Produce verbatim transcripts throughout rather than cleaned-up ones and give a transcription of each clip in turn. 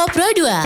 Pro dua.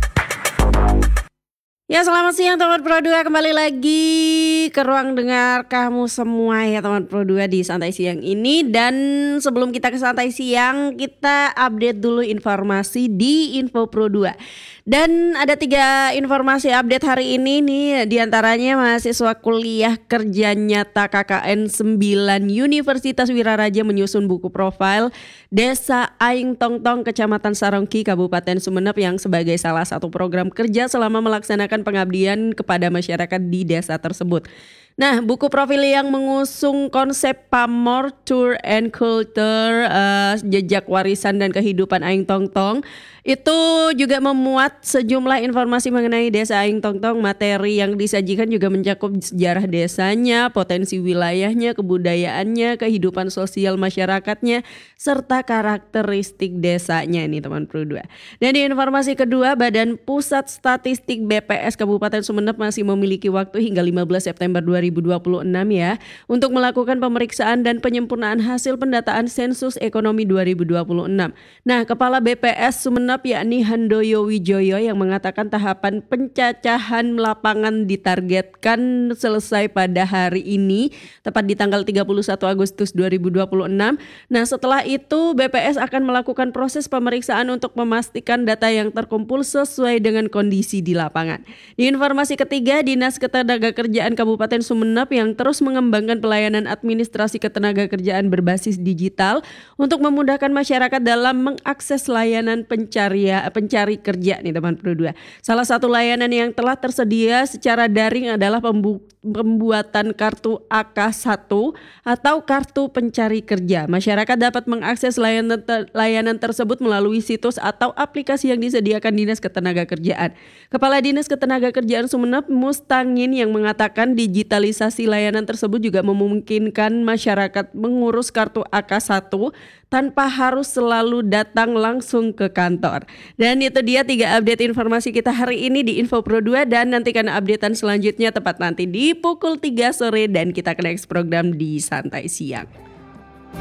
Ya, selamat siang teman Pro dua, kembali lagi ke ruang dengar kamu semua ya teman Pro dua di Santai Siang ini. Dan sebelum kita ke Santai Siang, kita update dulu informasi di Info Pro dua. Dan ada tiga informasi update hari ini nih, diantaranya mahasiswa kuliah kerja nyata K K N sembilan Universitas Wiraraja menyusun buku profil Desa Aing Tong Tong, Kecamatan Sarongki, Kabupaten Sumeneb yang sebagai salah satu program kerja selama melaksanakan pengabdian kepada masyarakat di desa tersebut. Nah, buku profil yang mengusung konsep pamor, tour and culture, uh, jejak warisan dan kehidupan Aing Tong Tong itu juga memuat sejumlah informasi mengenai desa Aing Tong Tong. Materi yang disajikan juga mencakup sejarah desanya, potensi wilayahnya, kebudayaannya, kehidupan sosial masyarakatnya, serta karakteristik desanya ini teman Pro dua. Dan di informasi kedua, Badan Pusat Statistik B P S Kabupaten Sumeneb masih memiliki waktu hingga lima belas September dua ribu dua puluh enam ya untuk melakukan pemeriksaan dan penyempurnaan hasil pendataan sensus ekonomi dua ribu dua puluh enam. Nah, Kepala B P S Sumeneb yakni Handoyo Wijoyo yang mengatakan tahapan pencacahan lapangan ditargetkan selesai pada hari ini tepat di tanggal tiga puluh satu Agustus dua ribu dua puluh enam. Nah, setelah itu B P S akan melakukan proses pemeriksaan untuk memastikan data yang terkumpul sesuai dengan kondisi di lapangan. Di informasi ketiga, Dinas Ketenagakerjaan Kabupaten Sumeneb yang terus mengembangkan pelayanan administrasi ketenagakerjaan berbasis digital untuk memudahkan masyarakat dalam mengakses layanan pencarian pencari kerja nih teman Pro dua. Salah satu layanan yang telah tersedia secara daring adalah pembu- pembuatan kartu A K satu atau kartu pencari kerja. Masyarakat dapat mengakses layanan ter- layanan tersebut melalui situs atau aplikasi yang disediakan Dinas Ketenagakerjaan. Kepala Dinas Ketenagakerjaan Sumeneb Mustangin yang mengatakan digitalisasi layanan tersebut juga memungkinkan masyarakat mengurus kartu A K satu tanpa harus selalu datang langsung ke kantor. Dan itu dia tiga update informasi kita hari ini di Info Pro dua, dan nantikan updatean selanjutnya tepat nanti di pukul tiga sore dan kita ke next program di Santai Siang.